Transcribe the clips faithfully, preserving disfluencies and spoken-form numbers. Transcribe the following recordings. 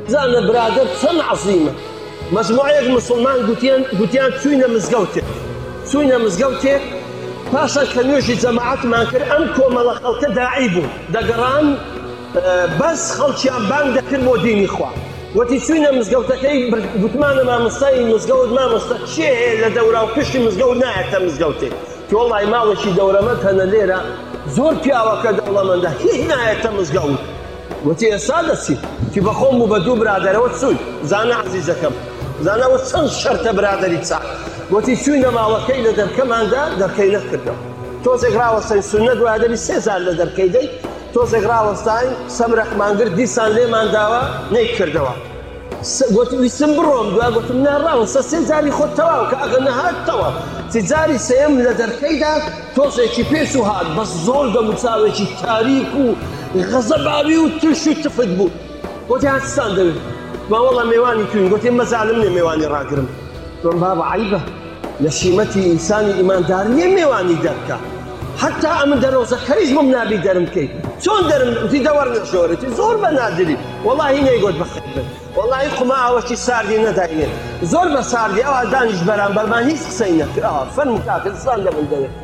زانە برادر چەند عەزیمە مەجموعەیەک مسلمان گوتیان گوتیان چووینە مزگەوتێک چووینە مزگەوتێک پاشان کە نوێژی جەماعەتمان کرد ئەم کۆمەڵە خەڵکە داعی بوون دەگەڕان بەس خەڵکیان بانگ دەکرد بۆ دینی خوا وەتی چووینە مزگەوتەکەی گوتمانە مامۆستای مزگەوت مامۆستا چێ هەیە لە دەورا و پشتی مزگەوت نایەتە مزگەوتێک کە وەڵی ماڵێکی دەورەمەند هەنە لێرە زۆر پیاوەکە دەوڵەمەندە هیچ نایەتە مزگەوت وەتی ئێستا دەچین تی بەخۆم بوو بە دوو برادەرەوە چووی زانە عەزیزەکەم زانەوە چەند شەرتە برادەری چاک وەتی چووینە ماڵەکەی لە دەرکەماندا دەرکەی نەکردەوە تۆزێک ڕاوەستین سونەت وادەبی سێ زار لە دەرکەی دەی تۆزێک ڕاوەستین سەمرەقمان کرد دیسان لێمان داوە نەیکردەوە گوتی ویستم بڕۆم دوای گوتم ناڕاوەستە سێ جاری خۆت تەواو کە ئەگە نەهاتەوە تی جاری سێم لە دەرکەیدا تۆزێکی پێش و هات بەس زۆر دەموچاوێکی تاریک و غەزەباوی و ترش و تفت بوو گوتی هاتستان دەوێت ما وەڵا میێوانی توین گوتی مەزاڵم نێ میێوانی ڕاگرم گوتم بابە عەیبە لە شیمەتی ئینسانی ئیماندار نییە میێوانی دەرکە حتا ئەمن دەرۆزەکەریش بم نابی دەرم کەیت چۆن دەرم تی دەوەرنەشۆرەتی زۆر بە نادری وەڵاهی نەیگوت بەخێر بن وەڵاهی خوما ئەوەشی ساردی نەداینێت زۆر بە ساردی ئەوە دانیش بەرامبەرمان هیچ قسەی نەکرد ئەوە فەرموو کاکردستان لەبن دەوێت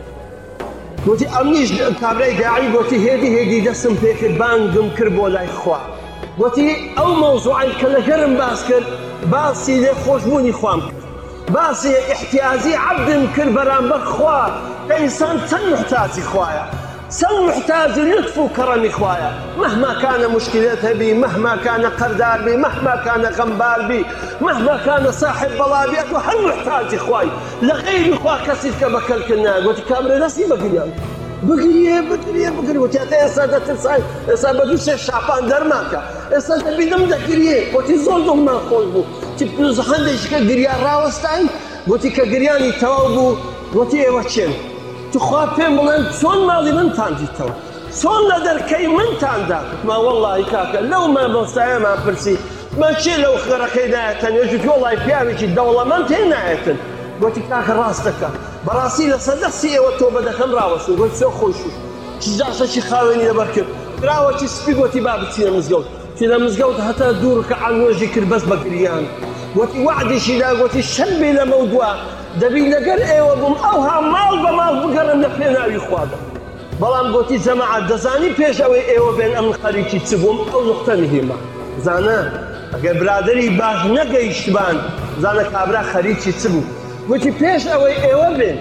گوتی ئەمنیش کابرای داعی گوتی هێدی هێدی دەستم پێ کرد بانگم کرد بۆ لای خوا گوتی ئەو مەوزوعی کە لەگەرم باس کرد باسی لێ خۆشبوونی خوام کرد باسی احتیاجی عبدم کرد بەرامبەر خوا کە ئینسان چەند محتاجی خوایە چەند محتاجی لطف و کەڕەمی خوایە مهما كان مشكلات بي مهما كان قردار بي مهما كان غمبار بي مهما كان صاحب بلابيات وهل محتاجي خواي لغير خوا كسير كبكل كنا قلت كاميرا نسي بقريان بقريه بقريه بقريه وتعطي اسادة تنساي اسادة دوسي شعبان درماكا اسادة بيدم دقريه قلت زولدهم ما خوزبو تبقى زخندش كقريان راوستاين قلت كقرياني توابو قلت ايه وچين تخواب فين بلان چون مالي من تانجي توا چون لدركي من تاندا ما والله كاكا لو ما بستعي ما برسي ما شي لو خرقي نايتن يجوك والله فياميكي الدولة من تين نايتن قلت كاكا راستك براسي لصدقسي وتوبة دخم راوسو قلت سو خوشو شجاسة شي خاويني لبركب راوتي سبي قلتي بابي تينا مزقوت تينا مزقوت حتى دورك عن وجهي كربس بقريان قلت وعدي شي لا قلت الشنبي لموضوع دەبی لەگەر ئێوە بووم ئەوها ماڵ بە ماڵ بگەڕم لە پێناوی خوادا بەڵام گوتی جەماعەت دەزانی پێش ئەوەی ئێوە بێن ئەم خەریکی چ بووم ئەو نوقتە مهمە زانە ئەگەر برادری باش نەگەیشتبان زانە کابرا خەریکی چ بوو گوتی پێش ئەوەی ئێوە بێن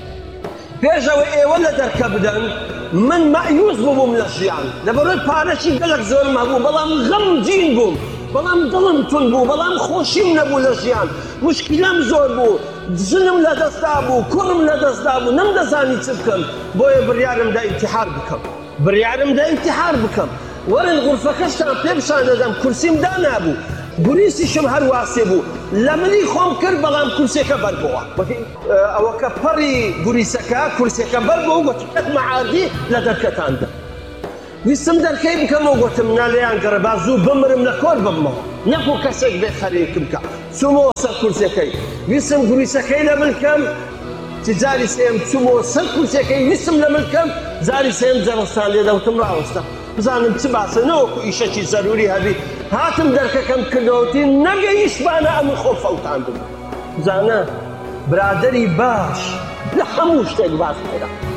پێش ئەوەی ئێوە لە دەرکە بدەن من مەعیوز بووم لە ژیان لەبەرەوەی پارەکی گەلک زۆرم هەبوو بەڵام غەمگین بووم بەڵام دڵم تون بوو بەڵام خۆشیم نەبوو لە ژیان مشکلەم زۆر بوو زنم لەدەستدا بوو کوڕم لەدەستدا بوو نەمدەزانی چ بکەم بۆیە بڕیارمدا ئیمتیحار بکەم بڕیارمدا ئیمتیحار بکەم وەرن غورفەکەشتان پێ بشان دەدەم کورسیم دانابوو گوریسیشم هەر واسێ بوو لە منی خۆم کرد بەڵام کورسێکە بەربەوە ئەوە کە پەڕی گوریسەکە کورسێکە بەربەوە گوتی کەت مەعادی لە دەرکەتاندا ویستم دەرکەی بکەمەوە گوتم نالێیان گەڕە با زوو بمرم لە کۆر ببمەوە نەبوو کەسێک بێ خەریکم بکە چوومەوە سەر کورسەکەی ویستم گوریسەکەی لە ملکەم جاری سێم چوومەوە سەر کورسەکەی ویستم لە ملکەم جاری سێم جەڕستان لێ دەوتم ڕاوەستە بزانم چ باسە نەوەکو ئیشەکی زەروری هەبی هاتم دەرکەکەم کردەوەتی نەگەیشتبانە ئەمن خۆ فەوتاندم بزانە برادەری باش لە هەموو شتێک باس کرا